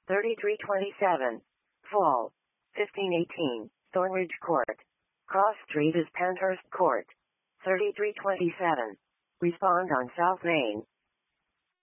3327. Fall. 1518. Thornridge Court. Cross Street is Penhurst Court. 3327. Respond on South Main.